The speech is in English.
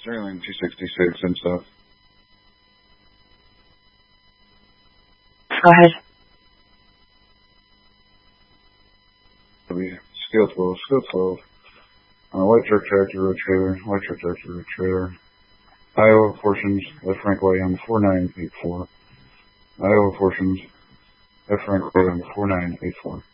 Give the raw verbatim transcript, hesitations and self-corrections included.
Sterling two sixty-six and stuff. Go ahead. Scale twelve, scale twelve. Uh, white truck tractor, road trailer, white truck tractor, road trailer. Iowa portions, F. Frank Way on the four nine eight four. Iowa portions, F. Frank Way on the four nine eight four.